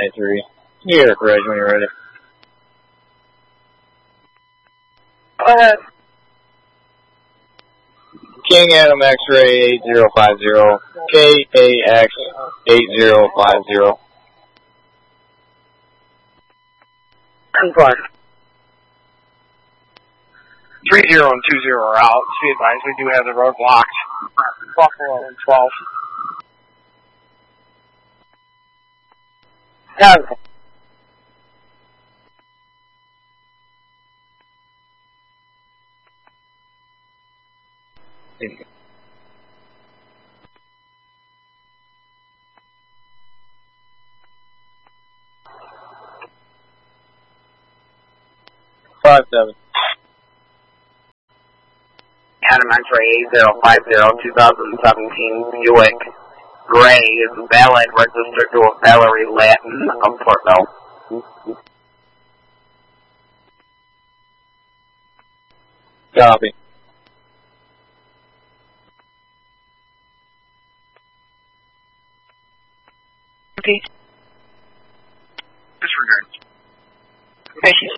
93. You hear it, Reg, when you're ready. Go ahead. King Adam X-Ray 8050, KAX 8050. Comply. 30 and 20 are out. Be advised, we do have the road blocked. Buffalo and 12. Done. Thank you. Five seven. Adam X-Ray 8050, 2017 Buick Gray is valid, registered to a Valerie Latin of Portville. Copy. Okay. Disregard. Thank you.